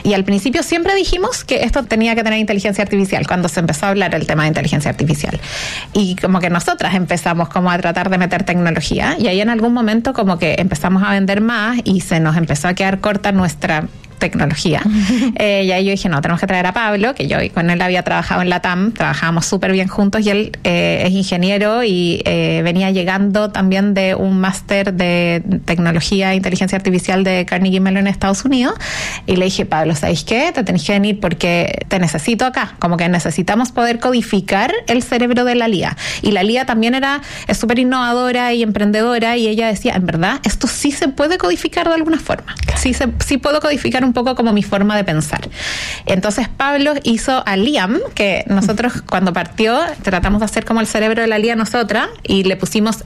Y al principio siempre dijimos que esto tenía que tener inteligencia artificial, cuando se empezó a hablar el tema de inteligencia artificial. Y como que nosotras empezamos como a tratar de meter tecnología, y ahí en algún momento como que empezamos a vender más y se nos empezó a quedar corta nuestra tecnología. Y ahí yo dije, no, tenemos que traer a Pablo, que yo con él había trabajado en la TAM, trabajábamos súper bien juntos, y él es ingeniero y venía llegando también de un máster de tecnología e inteligencia artificial de Carnegie Mellon en Estados Unidos, y le dije, Pablo, ¿sabéis qué? Te tenés que venir porque te necesito acá, como que necesitamos poder codificar el cerebro de la Lía. Y la Lía también es súper innovadora y emprendedora, y ella decía, en verdad, esto sí se puede codificar de alguna forma. Sí puedo codificar un poco como mi forma de pensar. Entonces Pablo hizo a Liam, que nosotros cuando partió tratamos de hacer como el cerebro de la Lía nosotras, y le pusimos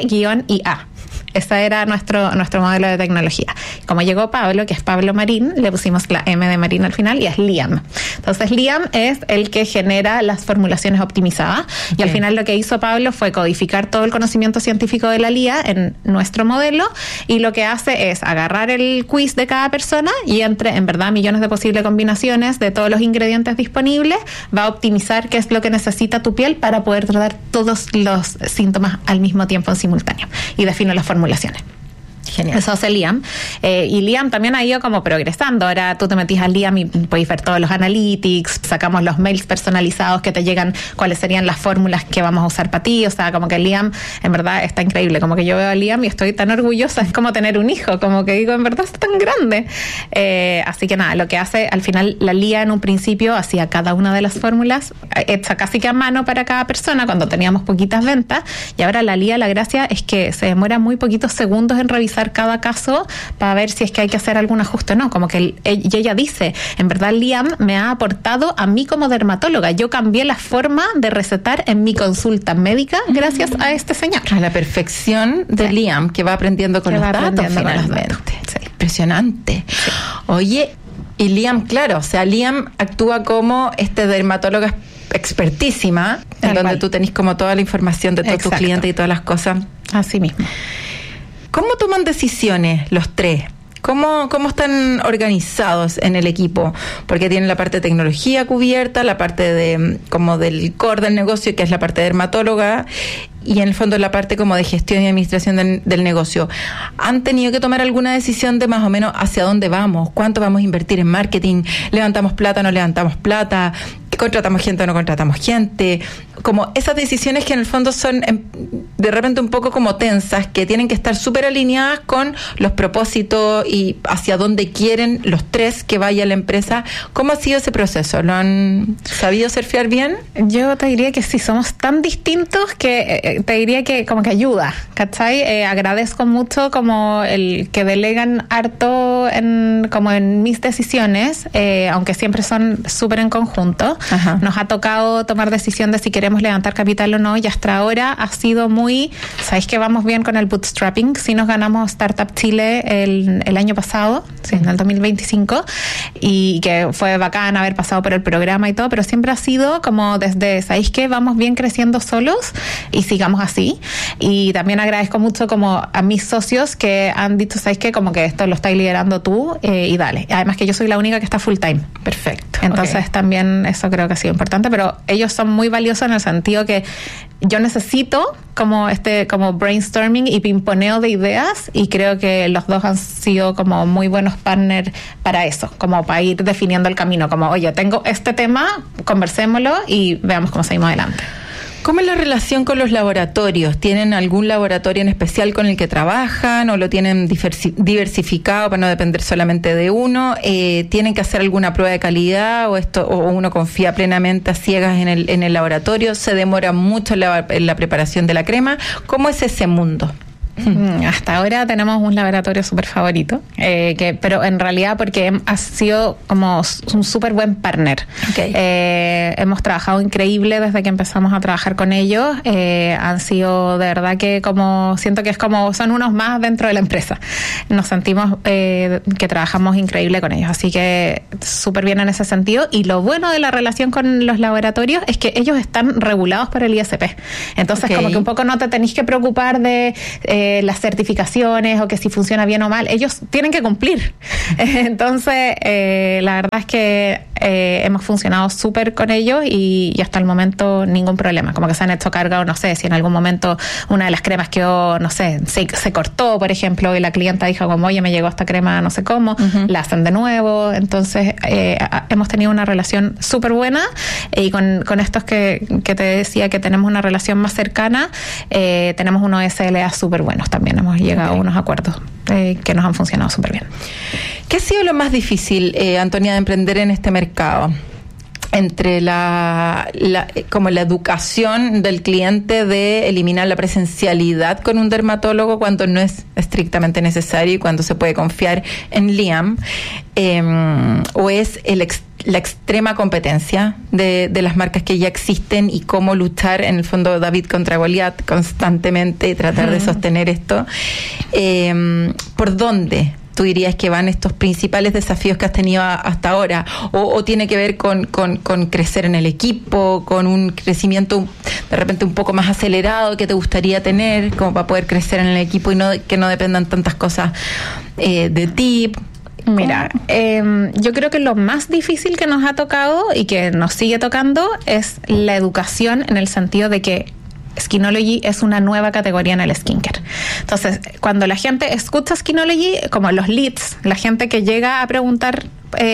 L-IA. Ese era nuestro modelo de tecnología. Como llegó Pablo, que es Pablo Marín, le pusimos la M de Marín al final y es Liam. Entonces Liam es el que genera las formulaciones optimizadas. Okay. Y al final lo que hizo Pablo fue codificar todo el conocimiento científico de la Lía en nuestro modelo, y lo que hace es agarrar el quiz de cada persona y entre, en verdad, millones de posibles combinaciones de todos los ingredientes disponibles, va a optimizar qué es lo que necesita tu piel para poder tratar todos los síntomas al mismo tiempo en simultáneo, y define las formulaciones. Genial. Eso hace Liam. Y Liam también ha ido como progresando. Ahora tú te metís al Liam y puedes ver todos los analytics, sacamos los mails personalizados que te llegan, cuáles serían las fórmulas que vamos a usar para ti. O sea, como que Liam en verdad está increíble. Como que yo veo a Liam y estoy tan orgullosa. Es como tener un hijo, como que digo, en verdad es tan grande. Así que nada, lo que hace al final la Lía en un principio hacía cada una de las fórmulas hecha casi que a mano para cada persona cuando teníamos poquitas ventas, y ahora la Lía, la gracia es que se demora muy poquitos segundos en revisar cada caso para ver si es que hay que hacer algún ajuste o no. Como que ella dice, en verdad Liam me ha aportado a mí como dermatóloga, yo cambié la forma de recetar en mi consulta médica gracias a este señor. A la perfección de sí. Liam, que va aprendiendo con los datos finalmente. Sí. Impresionante. Sí. Oye, y Liam, claro, o sea, Liam actúa como dermatóloga expertísima, en donde tú tenés como toda la información de todos tus clientes y todas las cosas. Así mismo. ¿Cómo toman decisiones los tres? ¿Cómo están organizados en el equipo? Porque tienen la parte de tecnología cubierta, la parte de como del core del negocio, que es la parte de dermatóloga, y en el fondo la parte como de gestión y administración del negocio. ¿Han tenido que tomar alguna decisión de más o menos hacia dónde vamos? ¿Cuánto vamos a invertir en marketing? ¿Levantamos plata o no levantamos plata? ¿Contratamos gente o no contratamos gente? Como esas decisiones que en el fondo son de repente un poco como tensas, que tienen que estar súper alineadas con los propósitos y hacia dónde quieren los tres que vaya la empresa. ¿Cómo ha sido ese proceso? ¿Lo han sabido surfear bien? Yo te diría que sí, somos tan distintos que te diría que como que ayuda, ¿cachai? Agradezco mucho como el que delegan harto como en mis decisiones, aunque siempre son súper en conjunto. Ajá. Nos ha tocado tomar decisión de si queremos levantar capital o no, y hasta ahora ha sido muy, ¿sabéis que vamos bien con el bootstrapping? Sí, nos ganamos Startup Chile el año pasado, sí, en el 2025, y que fue bacán haber pasado por el programa y todo, pero siempre ha sido como desde, ¿sabéis que vamos bien creciendo solos y sigamos así? Y también agradezco mucho como a mis socios que han dicho, ¿sabéis qué? Como que esto lo estáis liderando tú, y dale. Además que yo soy la única que está full time. Perfecto. Entonces también eso creo que ha sido importante, pero ellos son muy valiosos en el sentido que yo necesito como brainstorming y pimponeo de ideas, y creo que los dos han sido como muy buenos partners para eso, como para ir definiendo el camino, como, oye, tengo este tema, conversémoslo y veamos cómo seguimos adelante. ¿Cómo es la relación con los laboratorios? ¿Tienen algún laboratorio en especial con el que trabajan o lo tienen diversificado para no depender solamente de uno? ¿Tienen que hacer alguna prueba de calidad o uno confía plenamente a ciegas en el laboratorio? ¿Se demora mucho en la preparación de la crema? ¿Cómo es ese mundo? Hasta ahora tenemos un laboratorio súper favorito, pero en realidad porque ha sido como un súper buen partner. Okay. Hemos trabajado increíble desde que empezamos a trabajar con ellos. Han sido de verdad que como siento que es como son unos más dentro de la empresa. Nos sentimos que trabajamos increíble con ellos, así que súper bien en ese sentido. Y lo bueno de la relación con los laboratorios es que ellos están regulados por el ISP. Entonces como que un poco no te tenés que preocupar de las certificaciones o que si funciona bien o mal, ellos tienen que cumplir. Entonces, la verdad es que hemos funcionado súper con ellos y hasta el momento ningún problema. Como que se han hecho carga, o no sé, si en algún momento una de las cremas quedó, no sé, se cortó, por ejemplo, y la clienta dijo como, oye, me llegó esta crema no sé cómo, la hacen de nuevo. Entonces, hemos tenido una relación súper buena y con estos que te decía que tenemos una relación más cercana, tenemos unos SLA súper buenos también. Hemos llegado a unos acuerdos que nos han funcionado súper bien. ¿Qué ha sido lo más difícil, Antonia, de emprender en este mercado? Entre como la educación del cliente de eliminar la presencialidad con un dermatólogo cuando no es estrictamente necesario y cuando se puede confiar en Liam, o es la extrema competencia de las marcas que ya existen y cómo luchar en el fondo David contra Goliat constantemente y tratar de sostener esto. ¿Por dónde tú dirías que van estos principales desafíos que has tenido hasta ahora? ¿O tiene que ver con crecer en el equipo, con un crecimiento de repente un poco más acelerado que te gustaría tener como para poder crecer en el equipo y que no dependan tantas cosas de ti? Mira, yo creo que lo más difícil que nos ha tocado y que nos sigue tocando es la educación, en el sentido de que Skinology es una nueva categoría en el skincare. Entonces, cuando la gente escucha Skinology, como los leads, la gente que llega a preguntar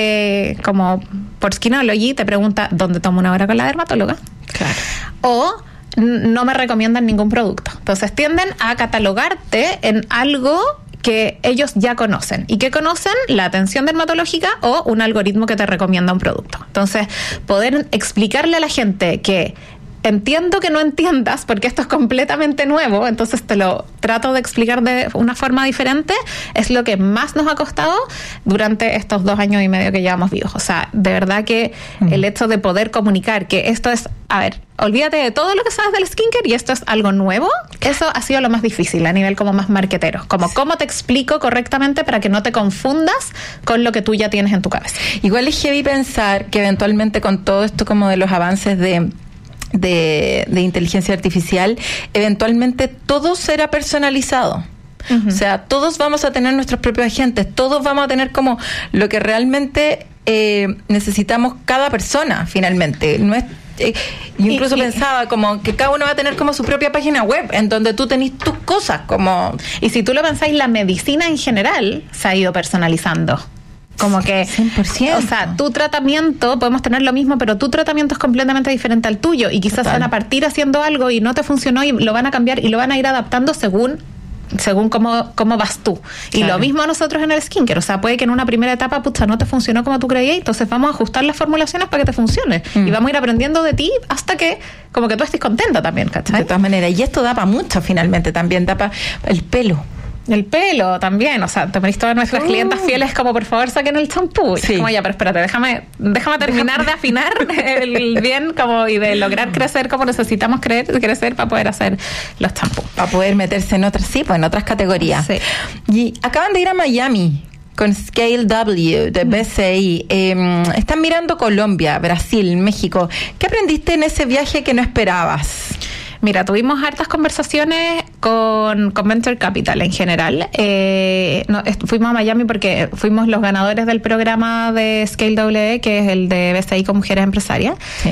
como por Skinology, te pregunta ¿dónde tomo una hora con la dermatóloga? Claro. O no me recomiendan ningún producto. Entonces tienden a catalogarte en algo que ellos ya conocen. ¿Y qué conocen? La atención dermatológica o un algoritmo que te recomienda un producto. Entonces, poder explicarle a la gente que entiendo que no entiendas, porque esto es completamente nuevo, entonces te lo trato de explicar de una forma diferente, es lo que más nos ha costado durante estos 2 años y medio que llevamos vivos. O sea, de verdad que el hecho de poder comunicar que esto es, a ver, olvídate de todo lo que sabes del skincare y esto es algo nuevo, eso ha sido lo más difícil a nivel como más marketero, como cómo te explico correctamente para que no te confundas con lo que tú ya tienes en tu cabeza. Igual es heavy pensar que eventualmente con todo esto como de los avances de inteligencia artificial, eventualmente todo será personalizado. O sea, todos vamos a tener nuestros propios agentes, todos vamos a tener como lo que realmente necesitamos cada persona, finalmente. No es, yo incluso pensaba como que cada uno va a tener como su propia página web en donde tú tenés tus cosas como... Y si tú lo pensáis, la medicina en general se ha ido personalizando. Como que 100%. O sea, tu tratamiento, podemos tener lo mismo, pero tu tratamiento es completamente diferente al tuyo y quizás van a partir haciendo algo y no te funcionó y lo van a cambiar y lo van a ir adaptando según cómo vas tú. Y lo mismo a nosotros en el skincare. O sea, puede que en una primera etapa, pucha, no te funcionó como tú creías, entonces vamos a ajustar las formulaciones para que te funcione. Y vamos a ir aprendiendo de ti hasta que como que tú estés contenta también, ¿cachai? De todas maneras. Y esto da para mucho finalmente también, da para el pelo. El pelo también, o sea, te ponís todas nuestras clientas fieles como por favor saquen el champú. Sí. Como ya, pero espérate, déjame terminar de afinar el bien como y de lograr crecer como necesitamos crecer para poder hacer los champús. Para poder meterse en otras, sí, pues en otras categorías. Sí. Y acaban de ir a Miami con Scale W de BCI. Están mirando Colombia, Brasil, México. ¿Qué aprendiste en ese viaje que no esperabas? Mira, tuvimos hartas conversaciones con Venture Capital en general. Fuimos a Miami porque fuimos los ganadores del programa de Scale W, que es el de BCI con mujeres empresarias. Sí.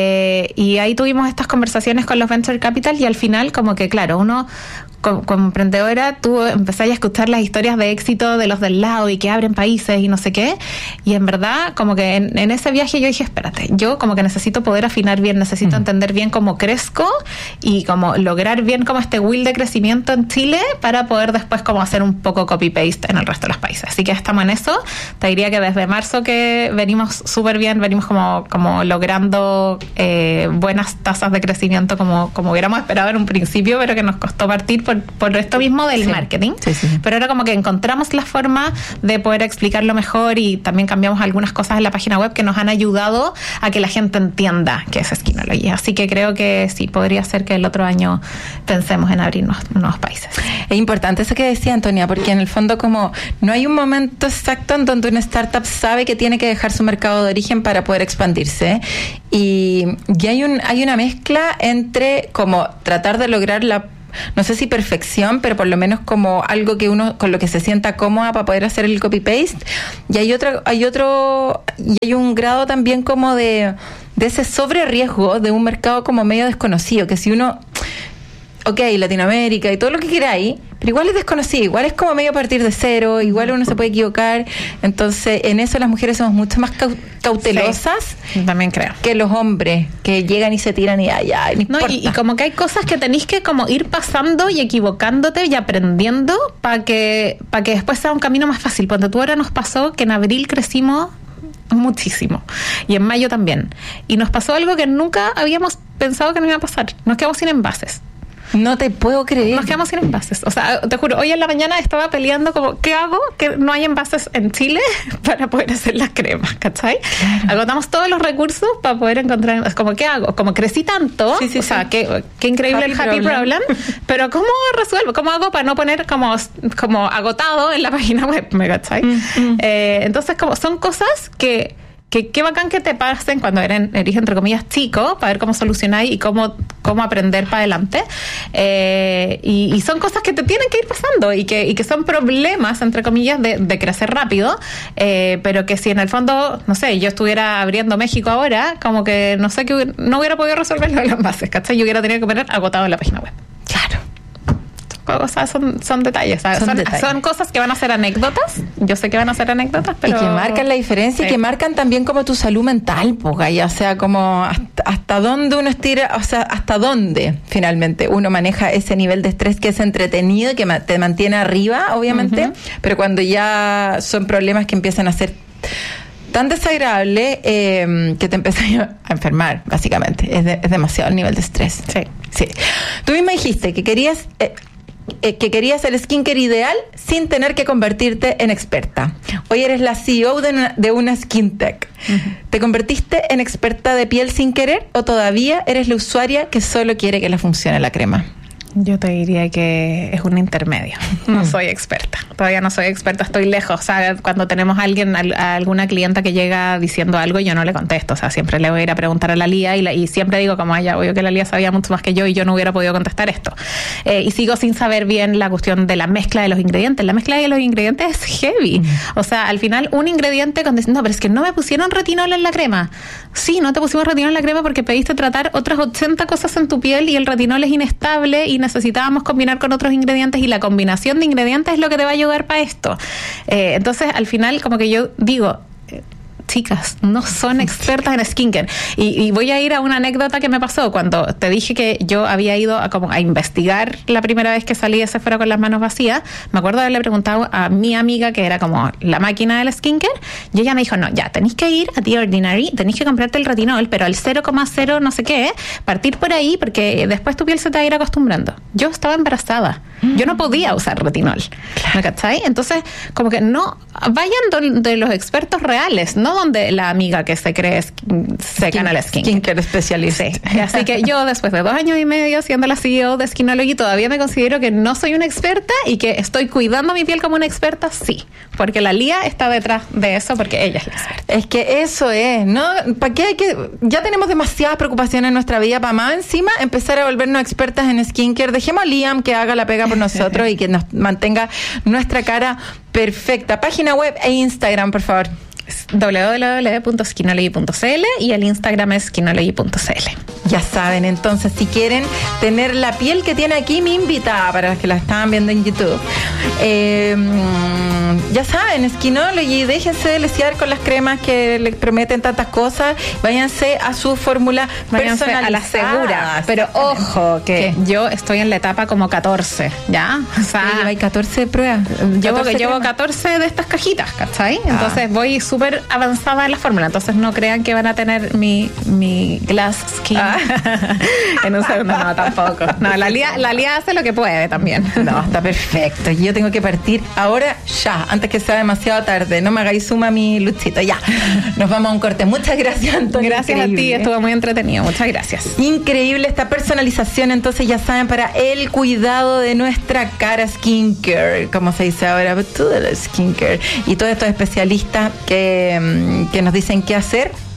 Y ahí tuvimos estas conversaciones con los Venture Capital y al final como que, claro, uno como emprendedora, tú empezás a escuchar las historias de éxito de los del lado y que abren países y no sé qué, y en verdad como que en ese viaje yo dije, espérate, yo como que necesito poder afinar bien, necesito entender bien cómo crezco y como lograr bien como este wheel de crecimiento en Chile para poder después como hacer un poco copy-paste en el resto de los países. Así que estamos en eso. Te diría que desde marzo que venimos súper bien, venimos como logrando buenas tasas de crecimiento como hubiéramos esperado en un principio, pero que nos costó partir por esto mismo del marketing. Sí. Pero ahora como que encontramos la forma de poder explicarlo mejor y también cambiamos algunas cosas en la página web que nos han ayudado a que la gente entienda qué es Skinology. Así que creo que sí, podría ser que el otro año pensemos en abrir nuevos países. Es importante eso que decía Antonia, porque en el fondo como no hay un momento exacto en donde una startup sabe que tiene que dejar su mercado de origen para poder expandirse y hay una mezcla entre como tratar de lograr la no sé si perfección, pero por lo menos como algo que uno con lo que se sienta cómoda para poder hacer el copy-paste. Y hay un grado también como de ese sobre riesgo de un mercado como medio desconocido, que si uno, Latinoamérica y todo lo que queráis, pero igual es desconocido, igual es como medio partir de cero, igual uno se puede equivocar. Entonces, en eso las mujeres somos mucho más cautelosas, sí, también creo, que los hombres, que llegan y se tiran y no importa. Y como que hay cosas que tenéis que como ir pasando y equivocándote y aprendiendo para que después sea un camino más fácil. Cuando tú ahora nos pasó que en abril crecimos muchísimo y en mayo también, y nos pasó algo que nunca habíamos pensado que nos iba a pasar. Nos quedamos sin envases. No te puedo creer. Nos quedamos sin envases. O sea, te juro, hoy en la mañana estaba peleando como, ¿qué hago? Que no hay envases en Chile para poder hacer las cremas, ¿cachai? Claro. Agotamos todos los recursos para poder encontrar. Es como, ¿qué hago? Como crecí tanto, o sea, qué increíble el happy problem, pero ¿cómo resuelvo? ¿Cómo hago para no poner como agotado en la página web? ¿Me cachai? Entonces, como son cosas que qué bacán que te pasen cuando eres entre comillas chico, para ver cómo solucionáis y cómo aprender para adelante, y son cosas que te tienen que ir pasando y que son problemas entre comillas de crecer rápido, pero que si en el fondo, no sé, yo estuviera abriendo México ahora, como que no sé, que no hubiera podido resolver lo de las bases, ¿cachai? Yo hubiera tenido que poner agotado en la página web. Claro. O sea, son detalles, ¿sabes? Son cosas que van a ser anécdotas. Yo sé que van a ser anécdotas, pero... Y que marcan la diferencia, y que marcan también como tu salud mental, pues, o sea, como hasta dónde uno estira, o sea, hasta dónde finalmente uno maneja ese nivel de estrés que es entretenido y que te mantiene arriba, obviamente, pero cuando ya son problemas que empiezan a ser tan desagradable que te empiezas a enfermar, básicamente. Es demasiado el nivel de estrés. Sí. Tú misma dijiste que querías el skincare ideal sin tener que convertirte en experta. Hoy eres la CEO de una skintech. ¿Te convertiste en experta de piel sin querer o todavía eres la usuaria que solo quiere que le funcione la crema? Yo te diría que es un intermedio. No soy experta. Todavía no soy experta, estoy lejos. O sea, cuando tenemos a alguna clienta que llega diciendo algo, yo no le contesto. O sea, siempre le voy a ir a preguntar a la Lía y siempre digo como, obvio que la Lía sabía mucho más que yo y yo no hubiera podido contestar esto. Y sigo sin saber bien la cuestión de la mezcla de los ingredientes. La mezcla de los ingredientes es heavy. O sea, al final un ingrediente cuando dicen, no, pero es que no me pusieron retinol en la crema. Sí, no te pusimos retinol en la crema porque pediste tratar otras 80 cosas en tu piel y el retinol es inestable y necesitábamos combinar con otros ingredientes y la combinación de ingredientes es lo que te va a ayudar para esto. Entonces, al final, como que yo digo, chicas, no son expertas en skincare. Y voy a ir a una anécdota que me pasó cuando te dije que yo había ido a investigar la primera vez que salí de Sephora con las manos vacías. Me acuerdo de haberle preguntado a mi amiga, que era como la máquina del skincare, y ella me dijo, no, ya, tenéis que ir a The Ordinary, tenéis que comprarte el retinol, pero al 0,0 no sé qué, partir por ahí, porque después tu piel se te va a ir acostumbrando. Yo estaba embarazada. Yo no podía usar retinol. ¿Me cachai? Entonces, como que no vayan de los expertos reales, no donde la amiga que se cree seca en el skincare especialista. Sí. Así que yo, después de 2 años y medio siendo la CEO de Skinology, todavía me considero que no soy una experta y que estoy cuidando mi piel como una experta, sí. Porque la Lía está detrás de eso, porque ella es la experta. Es que eso es, ¿no? ¿Para qué hay que...? Ya tenemos demasiadas preocupaciones en nuestra vida para más encima empezar a volvernos expertas en skincare. Dejemos a Liam que haga la pega por nosotros y que nos mantenga nuestra cara perfecta. Página web e Instagram, por favor. www.skinology.cl y el Instagram es skinology.cl. Ya saben, entonces, si quieren tener la piel que tiene aquí mi invitada, para las que la estaban viendo en YouTube, ya saben, Skinology, déjense de lesear con las cremas que les prometen tantas cosas, váyanse a su fórmula personalizada, a la segura. Pero ojo, que yo estoy en la etapa como 14, ¿ya? O sea, hay 14 pruebas. Llevo 14 de estas cajitas, ¿cachai? Entonces voy súper avanzada en la fórmula, entonces no crean que van a tener mi glass skin en un segundo. No, tampoco. No, la Lía hace lo que puede también. No, está perfecto. Yo tengo que partir ahora ya, antes que sea demasiado tarde. No me hagáis suma mi Luchito. Ya, nos vamos a un corte. Muchas gracias, Antonio. Gracias increíble. A ti, estuvo muy entretenido. Muchas gracias. Increíble esta personalización, entonces ya saben, para el cuidado de nuestra cara, skincare, como se dice ahora, todo el skincare y todos estos especialistas que nos dicen qué hacer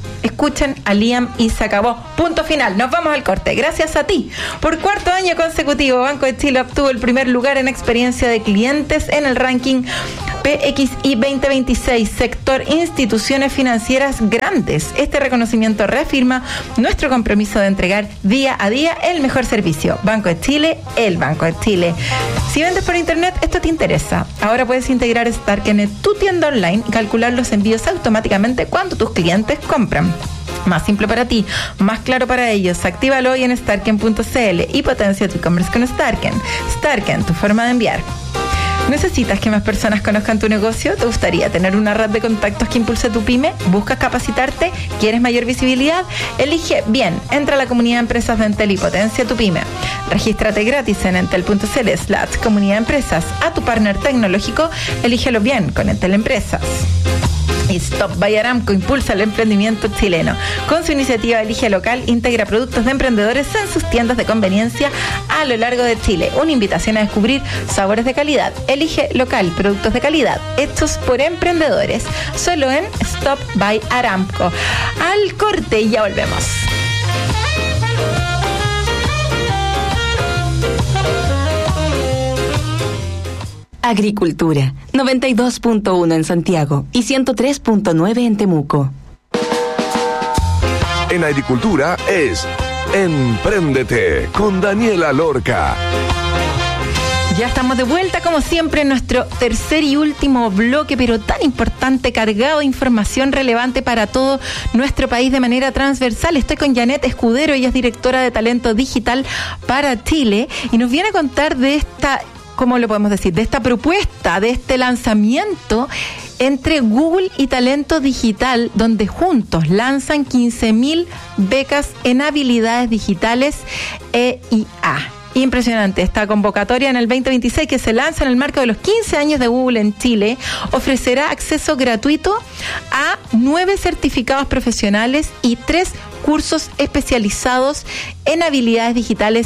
Escuchen a Liam y se acabó. Punto final. Nos vamos al corte. Gracias a ti. Por cuarto año consecutivo, Banco de Chile obtuvo el primer lugar en experiencia de clientes en el ranking PXI 2026, sector instituciones financieras grandes. Este reconocimiento reafirma nuestro compromiso de entregar día a día el mejor servicio. Banco de Chile, el Banco de Chile. Si vendes por internet, esto te interesa. Ahora puedes integrar Starken en tu tienda online y calcular los envíos automáticamente cuando tus clientes compran. Más simple para ti, más claro para ellos. Actívalo hoy en starken.cl y potencia tu e-commerce con Starken. Starken, tu forma de enviar. ¿Necesitas que más personas conozcan tu negocio? ¿Te gustaría tener una red de contactos que impulse tu pyme? ¿Buscas capacitarte? ¿Quieres mayor visibilidad? Elige bien. Entra a la comunidad de empresas de Entel y potencia tu pyme. Regístrate gratis en entel.cl/comunidad de empresas. A tu partner tecnológico, elígelo bien con Entel Empresas. Y Stop by Aramco impulsa el emprendimiento chileno. Con su iniciativa Elige Local, integra productos de emprendedores en sus tiendas de conveniencia a lo largo de Chile. Una invitación a descubrir sabores de calidad. Elige Local, productos de calidad hechos por emprendedores. Solo en Stop by Aramco. Al corte y ya volvemos. Agricultura, 92.1 en Santiago y 103.9 en Temuco. En agricultura es Empréndete con Daniela Lorca. Ya estamos de vuelta, como siempre, en nuestro tercer y último bloque, pero tan importante, cargado de información relevante para todo nuestro país de manera transversal. Estoy con Janet Escudero, ella es directora de Talento Digital para Chile, y nos viene a contar de esta, ¿cómo lo podemos decir?, de esta propuesta, de este lanzamiento entre Google y Talento Digital, donde juntos lanzan 15.000 becas en habilidades digitales EIA. Impresionante esta convocatoria en el 2026, que se lanza en el marco de los 15 años de Google en Chile. Ofrecerá acceso gratuito a 9 certificados profesionales y 3 cursos especializados en habilidades digitales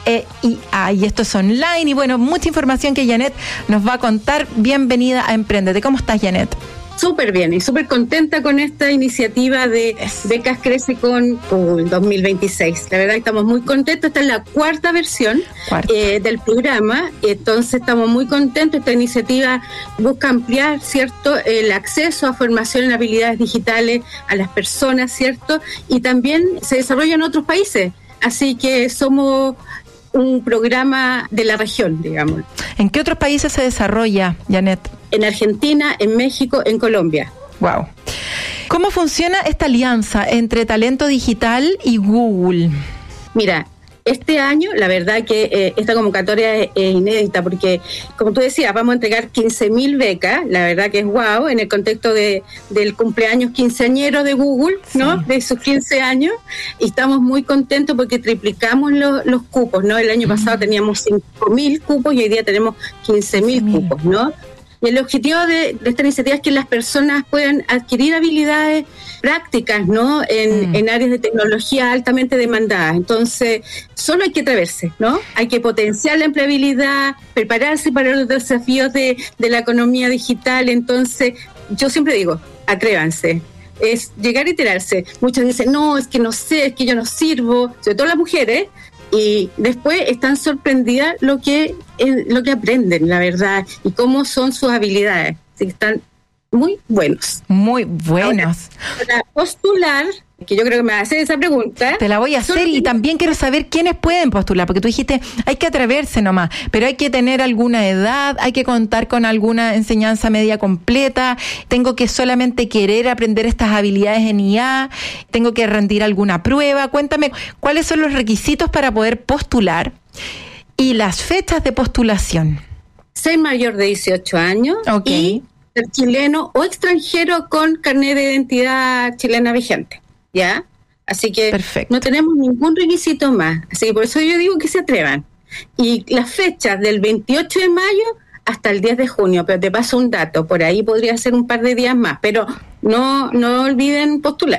EIA. Y esto es online y bueno, mucha información que Janet nos va a contar. Bienvenida a Emprendete. ¿Cómo estás, Janet? Súper bien y súper contenta con esta iniciativa de Becas Crece con Google 2026. La verdad que estamos muy contentos. Esta es la cuarta versión del programa, entonces estamos muy contentos. Esta iniciativa busca ampliar, ¿cierto?, el acceso a formación en habilidades digitales a las personas, ¿cierto? Y también se desarrolla en otros países. Así que somos un programa de la región, digamos. ¿En qué otros países se desarrolla, Janet? En Argentina, en México, en Colombia. Wow. ¿Cómo funciona esta alianza entre Talento Digital y Google? Mira, este año, la verdad que esta convocatoria es inédita porque, como tú decías, vamos a entregar 15.000 becas, la verdad que es wow, en el contexto del cumpleaños quinceañero de Google, ¿no? Sí. De sus 15 años, y estamos muy contentos porque triplicamos los cupos, ¿no? El año pasado teníamos 5.000 cupos y hoy día tenemos 15.000 cupos, ¿no? Y el objetivo de esta iniciativa es que las personas puedan adquirir habilidades prácticas, ¿no? En áreas de tecnología altamente demandadas. Entonces, solo hay que atreverse, ¿no? Hay que potenciar la empleabilidad, prepararse para los desafíos de la economía digital. Entonces, yo siempre digo, atrévanse. Es llegar y tirarse. Muchos dicen, no, es que no sé, es que yo no sirvo, sobre todo las mujeres. Y después están sorprendidas lo que aprenden, la verdad, y cómo son sus habilidades. Así que están muy buenos. Muy buenos. Ahora, para postular, que yo creo que me va a hacer esa pregunta. Te la voy a hacer y también quiero saber quiénes pueden postular, porque tú dijiste, hay que atreverse nomás, pero hay que tener alguna edad, hay que contar con alguna enseñanza media completa, tengo que solamente querer aprender estas habilidades en IA, tengo que rendir alguna prueba. Cuéntame, ¿cuáles son los requisitos para poder postular y las fechas de postulación? Ser mayor de 18 años okay. Y ser chileno o extranjero con carnet de identidad chilena vigente. ¿Ya? Así que perfecto. No tenemos ningún requisito más. Así que por eso yo digo que se atrevan. Y las fechas del 28 de mayo hasta el 10 de junio, pero te paso un dato, por ahí podría ser un par de días más, pero no olviden postular.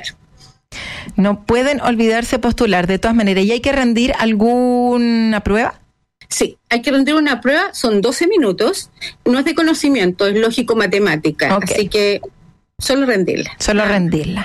No pueden olvidarse postular, de todas maneras. ¿Y hay que rendir alguna prueba? Sí, hay que rendir una prueba, son 12 minutos, no es de conocimiento, es lógico-matemática, okay. Así que solo rendirla. Solo rendirla.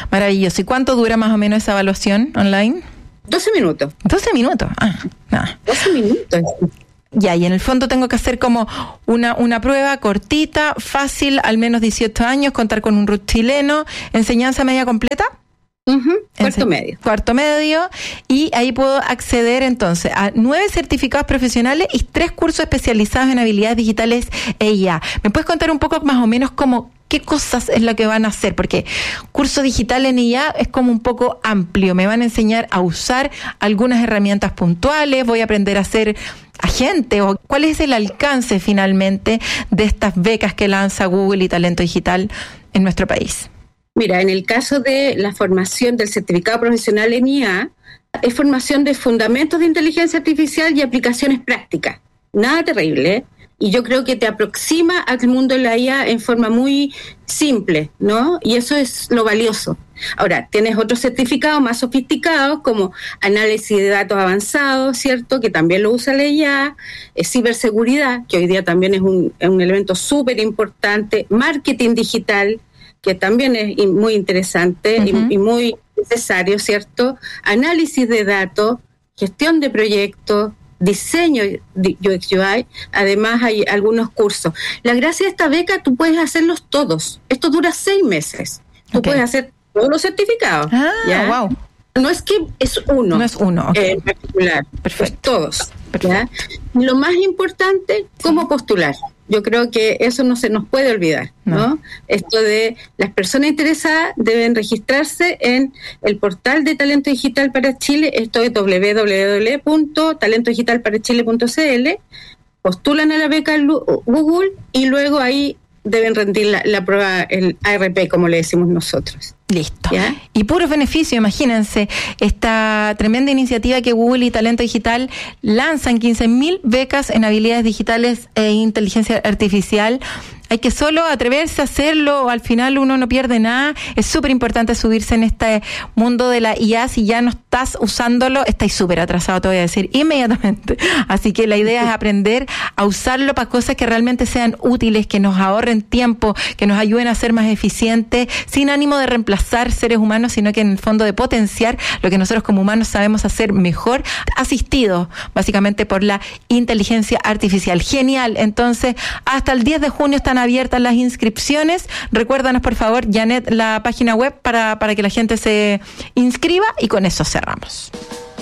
Maravilloso. ¿Y cuánto dura más o menos esa evaluación online? 12 minutos. 12 minutos. Nada. 12 minutos. Ya, y en el fondo tengo que hacer como una prueba cortita, fácil, al menos 18 años, contar con un RUT chileno, enseñanza media completa. Cuarto medio. Y ahí puedo acceder entonces a 9 certificados profesionales y 3 cursos especializados en habilidades digitales e IA. ¿Me puedes contar un poco más o menos como qué cosas es lo que van a hacer? Porque curso digital en IA es como un poco amplio. Me van a enseñar a usar algunas herramientas puntuales, voy a aprender a ser agente, o cuál es el alcance finalmente de estas becas que lanza Google y Talento Digital en nuestro país. Mira, en el caso de la formación del certificado profesional en IA, es formación de fundamentos de inteligencia artificial y aplicaciones prácticas. Nada terrible, ¿eh? Y yo creo que te aproxima al mundo de la IA en forma muy simple, ¿no? Y eso es lo valioso. Ahora, tienes otros certificados más sofisticados como análisis de datos avanzados, ¿cierto? Que también lo usa la IA, ciberseguridad, que hoy día también es un elemento súper importante, marketing digital, que también es muy interesante y muy necesario, ¿cierto? Análisis de datos, gestión de proyectos, diseño UX UI, además hay algunos cursos. La gracia de esta beca, tú puedes hacerlos todos. Esto dura 6 meses. Tú puedes hacer todos los certificados. ¿Ya? Wow. No es que es uno. No es uno. En particular. Perfecto. Es todos. ¿Ya? Y lo más importante, cómo postular. Yo creo que eso no se nos puede olvidar, ¿no? Esto de las personas interesadas deben registrarse en el portal de Talento Digital para Chile, esto es www.talentodigitalparachile.cl, postulan a la beca Google y luego ahí deben rendir la prueba, el ARP, como le decimos nosotros. Listo. ¿Ya? Y puros beneficios, imagínense, esta tremenda iniciativa que Google y Talento Digital lanzan 15.000 becas en habilidades digitales e inteligencia artificial. Hay que solo atreverse a hacerlo, al final uno no pierde nada. Es súper importante subirse en este mundo de la IA. Si ya no estás usándolo, estáis súper atrasado, te voy a decir inmediatamente. Así que la idea es aprender a usarlo para cosas que realmente sean útiles, que nos ahorren tiempo, que nos ayuden a ser más eficientes, sin ánimo de reemplazar seres humanos, sino que en el fondo de potenciar lo que nosotros como humanos sabemos hacer mejor, asistidos básicamente por la inteligencia artificial. Genial. Entonces, hasta el 10 de junio están abiertas las inscripciones. Recuérdanos, por favor, Janet, la página web para que la gente se inscriba y con eso cerramos.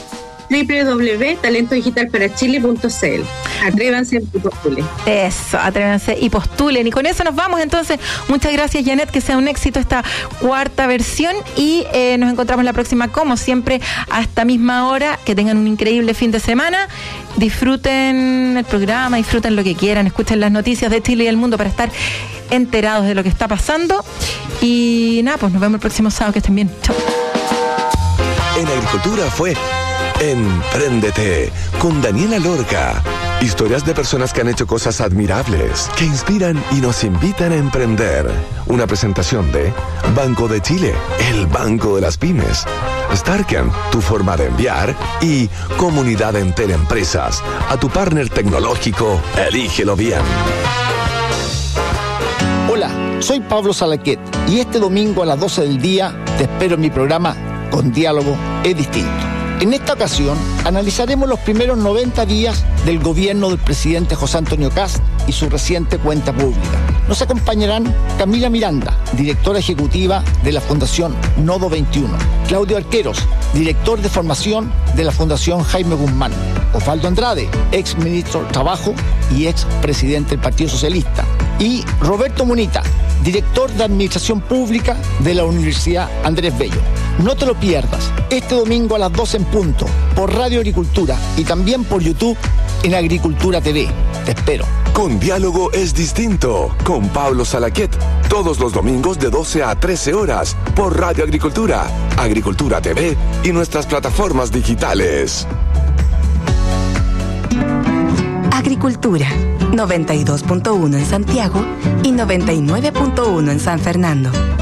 www.talentodigitalparachile.cl. Atrévanse y postulen. Eso, atrévanse y postulen. Y con eso nos vamos entonces. Muchas gracias, Janet, que sea un éxito esta 4ª versión y nos encontramos la próxima, como siempre, a esta misma hora. Que tengan un increíble fin de semana. Disfruten el programa, disfruten lo que quieran, escuchen las noticias de Chile y del mundo para estar enterados de lo que está pasando. Y nada, pues nos vemos el próximo sábado. Que estén bien. Chao. En Agricultura fue Empréndete con Daniela Lorca. Historias de personas que han hecho cosas admirables, que inspiran y nos invitan a emprender. Una presentación de Banco de Chile, el banco de las pymes. Starken, tu forma de enviar. Y Comunidad Entera Empresas. A tu partner tecnológico, elígelo bien. Hola, soy Pablo Salaquet y este domingo a las 12 del día te espero en mi programa Con Diálogo es Distinto. En esta ocasión analizaremos los primeros 90 días del gobierno del presidente José Antonio Kast y su reciente cuenta pública. Nos acompañarán Camila Miranda, directora ejecutiva de la Fundación Nodo 21, Claudio Arqueros, director de formación de la Fundación Jaime Guzmán, Osvaldo Andrade, ex ministro del Trabajo y ex presidente del Partido Socialista, y Roberto Munita, director de Administración Pública de la Universidad Andrés Bello. No te lo pierdas, este domingo a las 12 en punto, por Radio Agricultura y también por YouTube en Agricultura TV. Te espero. Con Diálogo es Distinto, con Pablo Salaquet, todos los domingos de 12 a 13 horas, por Radio Agricultura, Agricultura TV y nuestras plataformas digitales. Agricultura, 92.1 en Santiago y 99.1 en San Fernando.